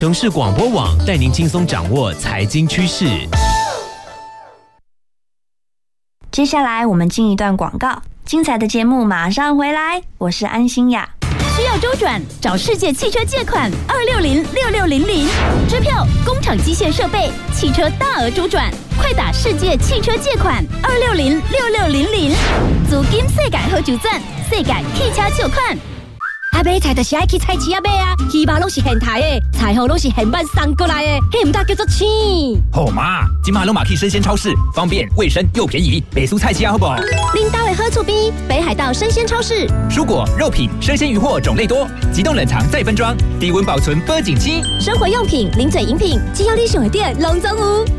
城市广播网带您轻松掌握财经趋势。 接下来我们进一段广告，精彩的节目马上回来，我是安心雅。 需要周转，找世界汽车借款2606600，支票、工厂机械设备、汽车大额周转，快打世界汽车借款2606600，资金世界好周转，世界汽车借款。 啊，买菜就是爱去菜市啊买啊，鱼肉拢是现台的，菜货拢是现办送过来的，迄唔大叫做青。 好嘛，今嘛拢嘛去生鲜超市，方便、卫生又便宜，北苏菜市啊好不好？ 恁兜的好处比北海道生鲜超市， 蔬果、肉品、生鲜鱼货种类多，急冻冷藏再分装，低温保存保景期。 生活用品、零嘴饮品，只要你想的店，拢总有。